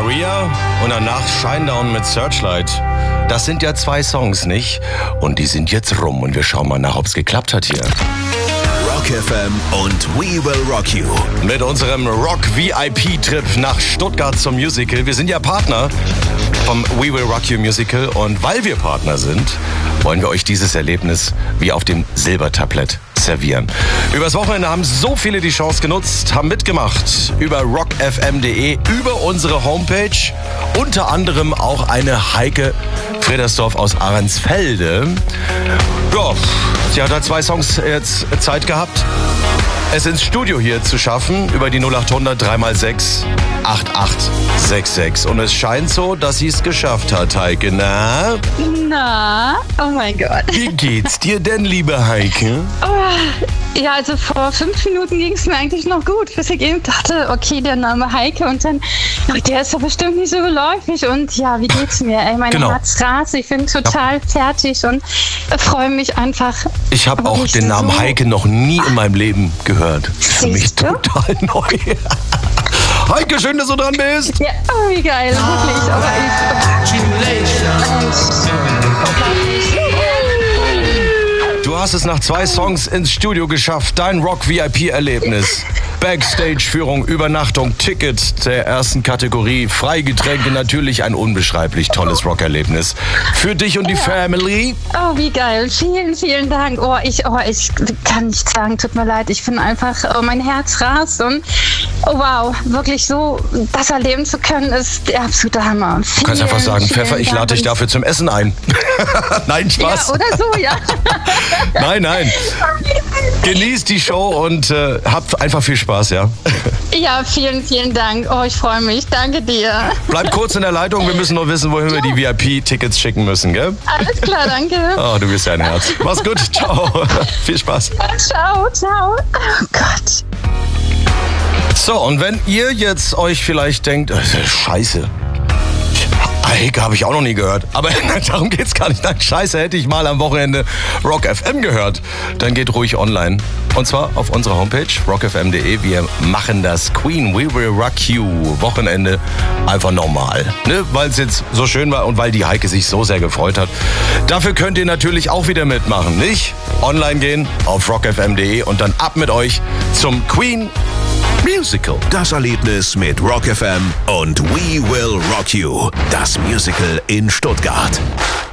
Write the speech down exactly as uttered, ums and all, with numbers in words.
Maria und danach Shinedown mit Searchlight. Das sind ja zwei Songs, nicht? Und die sind jetzt rum und wir schauen mal nach, ob's geklappt hat hier. Rock F M und We Will Rock You. Mit unserem Rock-V I P-Trip nach Stuttgart zum Musical. Wir sind ja Partner vom We Will Rock You Musical und weil wir Partner sind, wollen wir euch dieses Erlebnis wie auf dem Silbertablett servieren. Übers Wochenende haben so viele die Chance genutzt, haben mitgemacht über rock f m punkt d e, über unsere Homepage, unter anderem auch eine Heike Fredersdorf aus Ahrensfelde. Ja, sie hat halt zwei Songs jetzt Zeit gehabt, es ins Studio hier zu schaffen, über die null acht hundert drei mal sechs acht acht sechs sechs. Und es scheint so, dass sie es geschafft hat, Heike. Na? Na? Oh mein Gott. Wie geht's dir denn, liebe Heike? Oh, ja, also vor fünf Minuten ging es mir eigentlich noch gut, bis ich eben dachte, okay, der Name Heike und dann, ach, der ist doch bestimmt nicht so geläufig und ja, wie geht's mir? Ey, mein Genau. Herz rast, ich bin total ja. fertig und freue mich einfach. Ich habe auch den Namen so Heike noch nie in meinem Leben gehört. Für mich total neu. Heike, schön, dass du dran bist. Ja, oh, wie geil, wirklich. Aber ich... Du hast es nach zwei Songs ins Studio geschafft, dein Rock-V I P-Erlebnis. Backstage-Führung, Übernachtung, Ticket der ersten Kategorie, Freigetränke, natürlich ein unbeschreiblich tolles Rockerlebnis. Für dich und die Family. Oh, wie geil. Vielen, vielen Dank. Oh, ich, oh, ich kann nicht sagen, tut mir leid. Ich bin einfach, oh, mein Herz rast und oh, wow, wirklich so das erleben zu können, ist der absolute Hammer. Du kannst einfach sagen, Pfeffer, ich lade dich dafür zum Essen ein. Nein, Spaß. Ja, oder so, ja. Nein, nein. Genießt die Show und äh, habt einfach viel Spaß, ja? Ja, vielen, vielen Dank. Oh, ich freue mich. Danke dir. Bleib kurz in der Leitung. Wir müssen nur wissen, wohin wir die V I P-Tickets schicken müssen, gell? Alles klar, danke. Oh, du bist ja ein Herz. Mach's gut. Ciao. Viel Spaß. Ciao, ciao. Oh Gott. So, und wenn ihr jetzt euch vielleicht denkt, scheiße, Heike habe ich auch noch nie gehört. Aber darum geht's gar nicht. Nein, scheiße, hätte ich mal am Wochenende Rock F M gehört. Dann geht ruhig online. Und zwar auf unserer Homepage rock f m punkt d e. Wir machen das Queen, We Will Rock You Wochenende einfach normal. Ne? Weil es jetzt so schön war und weil die Heike sich so sehr gefreut hat. Dafür könnt ihr natürlich auch wieder mitmachen, nicht? Online gehen auf rock f m punkt d e und dann ab mit euch zum Queen Musical. Das Erlebnis mit Rock F M und We Will Rock You. Das Musical in Stuttgart.